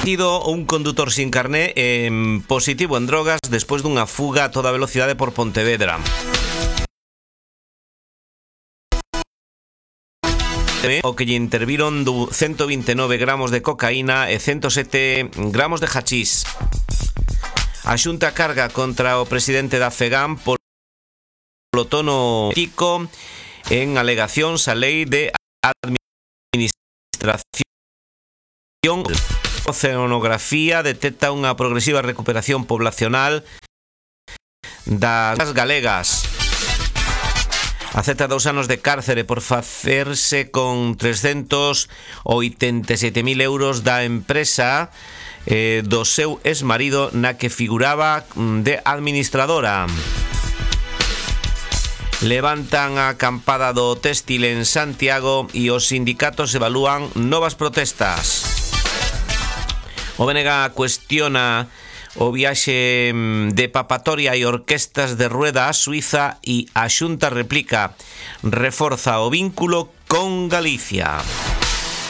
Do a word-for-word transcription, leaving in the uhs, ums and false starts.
Tido un condutor sin carné eh, positivo en drogas despois dunha fuga a toda velocidade por Pontevedra. O que lle interviron ciento veintinueve gramos de cocaína e ciento sete gramos de hachís. A Xunta carga contra o presidente da FEGAM polo tono político en alegacións á lei de administración. Oceanografía detecta unha progresiva recuperación poblacional das galegas. Acepta dous anos de cárcere por facerse con trescentos oitenta e sete mil euros da empresa eh, do seu exmarido na que figuraba de administradora. Levantan a acampada do téxtil en Santiago e os sindicatos evalúan novas protestas. O B N G cuestiona o viaxe de papatoria e orquestas de rueda a Suiza e a Xunta replica, reforza o vínculo con Galicia.